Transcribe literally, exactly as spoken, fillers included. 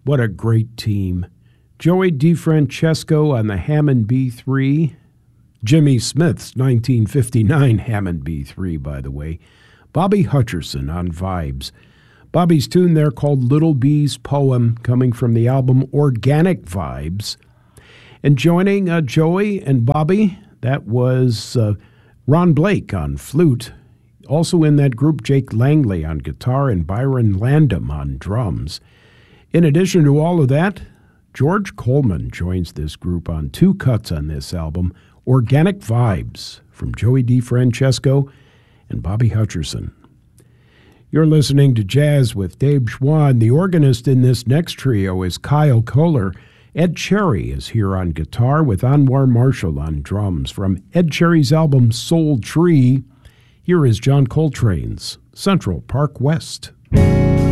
What a great team. Joey DeFrancesco on the Hammond B three. Jimmy Smith's nineteen fifty-nine Hammond B three, by the way. Bobby Hutcherson on vibes. Bobby's tune there called Little Bee's Poem, coming from the album Organic Vibes. And joining uh, Joey and Bobby, that was uh, Ron Blake on flute. Also in that group, Jake Langley on guitar and Byron Landam on drums. In addition to all of that, George Coleman joins this group on two cuts on this album, Organic Vibes, from Joey DeFrancesco and Bobby Hutcherson. You're listening to Jazz with Dave Schwann. The organist in this next trio is Kyle Kohler. Ed Cherry is here on guitar with Anwar Marshall on drums. From Ed Cherry's album Soul Tree, here is John Coltrane's Central Park West.